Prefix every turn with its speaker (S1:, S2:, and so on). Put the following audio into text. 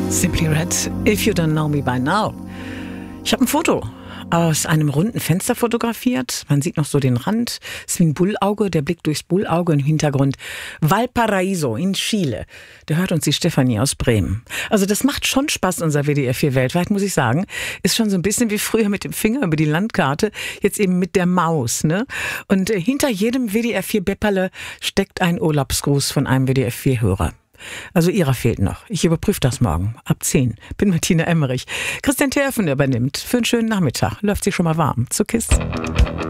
S1: Simply Red, If You Don't Know Me By Now. Ich habe ein Foto aus einem runden Fenster fotografiert. Man sieht noch so den Rand. Es ist wie ein Bullauge, der Blick durchs Bullauge im Hintergrund. Valparaiso in Chile. Da hört uns die Stefanie aus Bremen. Also das macht schon Spaß, unser WDR 4 weltweit, muss ich sagen. Ist schon so ein bisschen wie früher mit dem Finger über die Landkarte, jetzt eben mit der Maus, ne? Und hinter jedem WDR 4 Bepperle steckt ein Urlaubsgruß von einem WDR 4 Hörer. Also ihrer fehlt noch. Ich überprüfe das morgen. Ab 10. Bin Martina Emmerich. Christian Terfen übernimmt. Für einen schönen Nachmittag. Läuft sich schon mal warm. Zu KISS.